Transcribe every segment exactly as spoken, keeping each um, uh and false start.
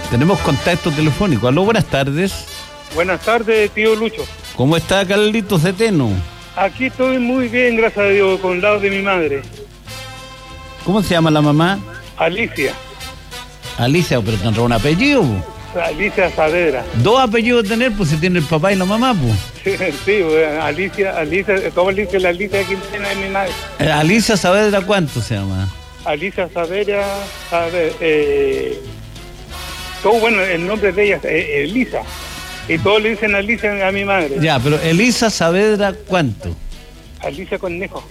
Tenemos contacto telefónico. Aló, buenas tardes. Buenas tardes, tío Lucho. ¿Cómo está Carlitos Zeteno? Aquí estoy muy bien, gracias a Dios, con el lado de mi madre. ¿Cómo se llama la mamá? Alicia. Alicia, pero tendrá un apellido, po. Alicia Saavedra. Dos apellidos tener, pues si tiene el papá y la mamá, pues. Sí, sí, Alicia, Alicia, ¿cómo le dice la Alicia Quintana de mi madre? Eh, Alicia Saavedra, ¿cuánto se llama? Alicia Saavedra, Saavedra, eh, todo bueno, el nombre de ella es eh, Elisa. Y todos le dicen Alicia a mi madre. Ya, pero Elisa Saavedra, ¿cuánto? Alicia Cornejo.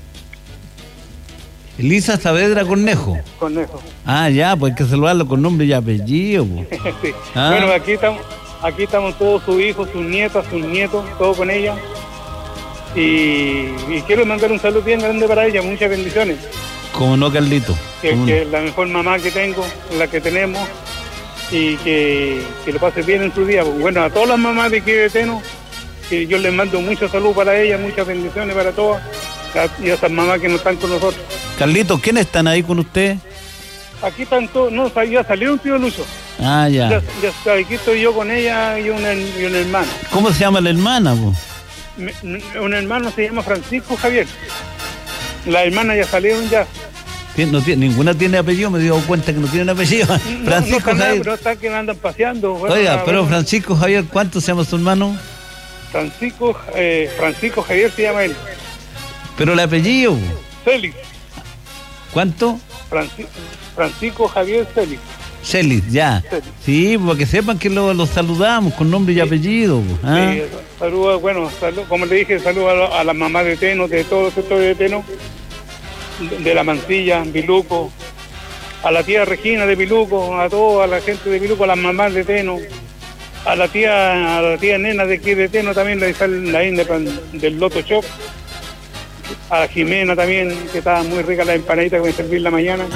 Elisa Saavedra Cornejo. Cornejo. Ah, ya, pues hay que saludarlo con nombre y apellido, pues. Sí. Ah. Bueno, aquí estamos, aquí estamos todos sus hijos, sus nietas, sus nietos, todo con ella. Y, y quiero mandar un saludo bien grande para ella, muchas bendiciones. Como no, Carlito. Que, que es la mejor mamá que tengo, la que tenemos. Y que, que lo pase bien en su día. Bueno, a todas las mamás de aquí de Teno, que yo les mando mucha salud para ellas, muchas bendiciones para todas, y a esas mamás que no están con nosotros. Carlito, ¿quiénes están ahí con usted? Aquí están todos, no, ya salió un tío Lucho. Ah, ya. Ya, ya está, aquí estoy yo con ella y una, y una hermana. ¿Cómo se llama la hermana, pues? Me, un hermano se llama Francisco Javier. La hermana ya salieron ya. No tiene, ninguna tiene apellido, me he dado cuenta que no tienen apellido. No, Francisco no, Javier. Pero está que andan paseando. Bueno, Oiga, bueno, pero Francisco Javier, ¿cuánto se llama su hermano? Francisco, eh, Francisco Javier se llama él. Pero el apellido. Célix. ¿Cuánto? Franci Francisco Javier Célix. Célix, ya. Célix. Sí, para que sepan que lo, lo saludamos con nombre y sí. apellido. ¿Ah? Sí, saludos, bueno, salud, como le dije, saludos a, a la mamá de Teno, de todo el sector de Teno. De la Mansilla, Viluco, a la tía Regina de Viluco, a toda la gente de Viluco, a las mamás de Teno, a la tía, a la tía nena de aquí de Teno también, la, la del Loto Shop, a la Jimena también, que estaba muy rica la empanadita que me serví en la mañana.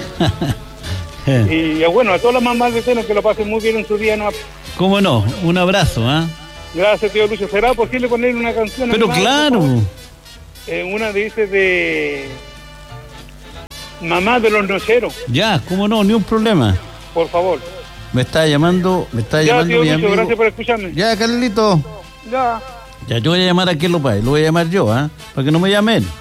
Y bueno, a todas las mamás de Teno que lo pasen muy bien en su día. ¿No? ¿Cómo no? Un abrazo, ¿ah? ¿eh? Gracias, tío Lucho. ¿Será posible ponerle una canción? Pero claro. Eh, una dice de... Mamá de los nocheros. Ya, cómo no, ni un problema. Por favor. Me está llamando, me está ya, llamando tío mi Lucho, amigo. Gracias por escucharme. Ya, Carlito. Ya. Ya, yo voy a llamar a aquel Lopay, lo voy a llamar yo, ¿ah? ¿eh? Para que no me llame él.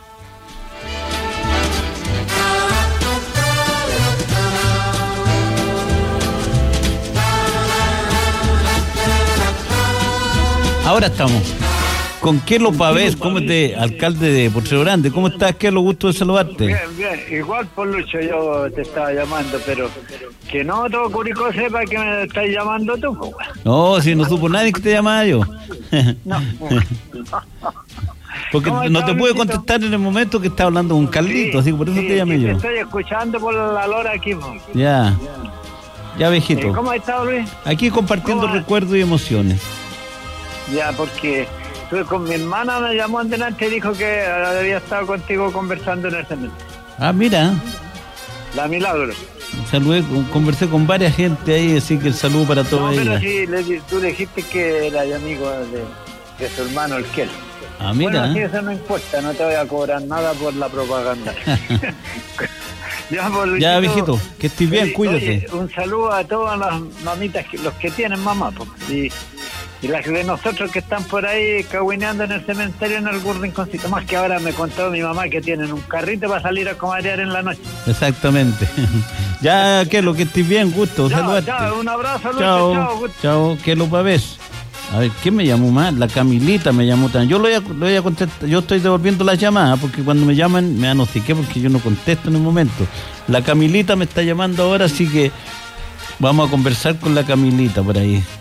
Ahora estamos. ¿Con Kelo Pavés? ¿Cómo te, alcalde de Potrero Grande? ¿Cómo estás, Kelo? Gusto de saludarte. Bien, bien. Igual por Lucho yo te estaba llamando, pero que no todo Curicó sepa que me estás llamando tú. No, si no supo nadie que te llamaba yo. No. Porque no te pude contestar en el momento que estaba hablando con Carlito, sí, así que por eso sí, te llamé sí, yo. Te estoy escuchando por la lora aquí. Po. Ya. Ya, viejito. ¿Cómo has estado, Luis? Aquí compartiendo recuerdos y emociones. Ya, porque... Estuve con mi hermana, me llamó antes y dijo que había estado contigo conversando en el cementerio. Ah, mira. La Milagro. Saludé, conversé con varias gente ahí, así que el saludo para todos ellos. No, pero sí, le, tú dijiste que era amigo de, de su hermano, el Kel. Ah, mira. Bueno, sí, eso no importa, no te voy a cobrar nada por la propaganda. ya, por Luisito, ya, viejito, que estés bien, oye, cuídate. Oye, un saludo a todas las mamitas, que, los que tienen mamá, pues, y... Y las de nosotros que están por ahí cagüineando en el cementerio en algún rinconcito. Más que ahora me contó mi mamá que tienen un carrito para salir a comadrear en la noche. Exactamente. Ya, Kelo, que estés bien, gusto. Chao, saludarte. chao, un abrazo, Lucho, chao, chao, gusto. Chao, Kelo Pavés. A ver, ¿quién me llamó más? La Camilita me llamó también. Yo lo voy a, lo voy a contestar. Yo estoy devolviendo las llamadas porque cuando me llaman me anosiqué porque yo no contesto en el momento. La Camilita me está llamando ahora, así que vamos a conversar con la Camilita por ahí.